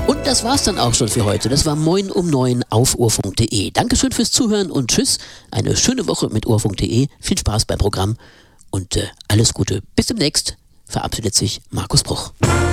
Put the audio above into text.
Und das war's dann auch schon für heute. Das war Moin um 9 auf urfunk.de. Dankeschön fürs Zuhören und tschüss. Eine schöne Woche mit urfunk.de. Viel Spaß beim Programm und alles Gute. Bis demnächst. Verabschiedet sich Markus Bruch.